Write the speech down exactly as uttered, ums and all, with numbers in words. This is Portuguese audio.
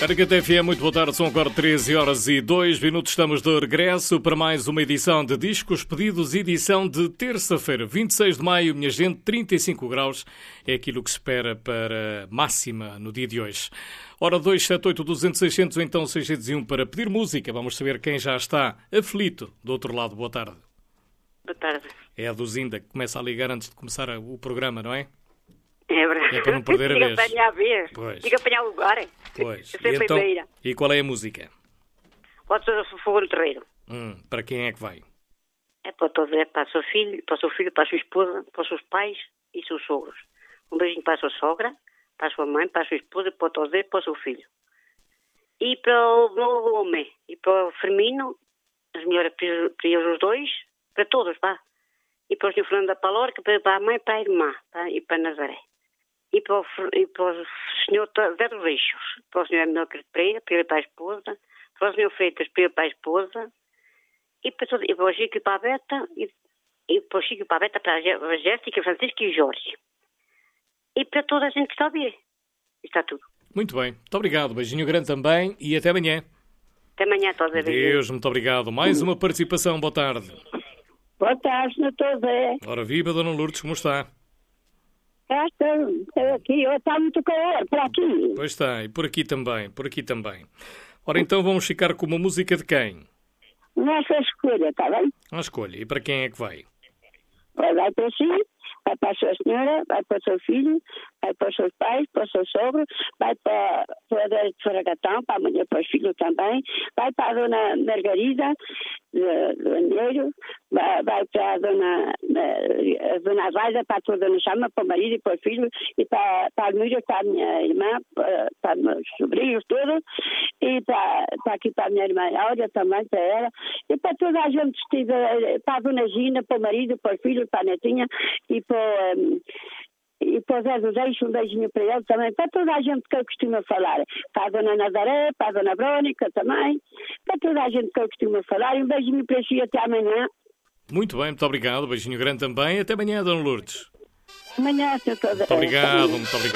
Aracate F M, muito boa tarde, são agora treze horas e dois minutos, estamos de regresso para mais uma edição de Discos Pedidos, edição de terça-feira, vinte e seis de maio, minha gente, trinta e cinco graus, é aquilo que se espera para máxima no dia de hoje. Ora, dois sete oito, duzentos, seiscentos ou então seiscentos e um para pedir música, vamos saber quem já está aflito do outro lado, boa tarde. Boa tarde. É a Duzinda que começa a ligar antes de começar o programa, não é? É verdade. É para não perder a vez. Diga apanhar a vez. Pois. Diga apanhar o lugar. Pois. Eu sei E, a então, primeira. e qual é a música? Pode ser o fogo no terreiro. Hum, para quem é que vai? É para todos, é para o seu filho, para o seu filho, para a sua esposa, para os seus pais e seus sogros. Um beijinho para a sua sogra, para a sua mãe, para a sua esposa, para todos eles, para o seu filho. E para o meu homem, e para o Firmino, as melhores para eles os dois, para todos, pá. E para o senhor Fernando da Palorca, para a mãe, para a irmã, pá, e para Nazaré. E para o, e para o senhor Zé dos Eixos, para o senhor Emílio Pereira, para ele para a esposa, para o senhor Freitas, para ele para a esposa, e para, todo, e para o Chico e para a Beta, e, e para o Chico e para a Beta, para a Jéssica, Francisco e Jorge. E para toda a gente que está a ver. Está tudo. Muito bem, muito obrigado, beijinho grande também e até amanhã. Até amanhã, todos a ver. Deus, muito obrigado. Mais uma participação, boa tarde. Boa tarde, senhor José. Ora, viva, Dona Lourdes, como está? Já estou, estou aqui, está muito calor por aqui. Pois está, e por aqui também, por aqui também. Ora, então vamos ficar com uma música de quem? Nossa escolha, está bem? A escolha, e para quem é que vai? Vai, vai para si, vai para a sua senhora, vai para o seu filho, vai para os seus pais, para o seu sogro, vai para, para a Adélia de Faragatão, para a mulher, para os filhos também, vai para a dona Margarida, do Andeiro, vai, vai para a dona, a dona Vaida, para a tua dona Chama, para o marido e para o filho, e para, para a Núria, para a minha irmã, para, para os meus sobrinhos, tudo, e para, para aqui para a minha irmã Áurea também, para ela, e para toda a gente vestida, para a dona Gina, para o marido, para o filho, para a netinha, e para, um, e para o Zé dos Eixos, um beijinho para ele também, para toda a gente que eu costumo falar, para a dona Nazaré, para a dona Brónica também, para toda a gente que eu costumo falar, e um beijinho para si até amanhã. Muito bem, muito obrigado, beijinho grande também, até amanhã, Dona Lourdes. Amanhã, senhor José. Muito obrigado, muito obrigado.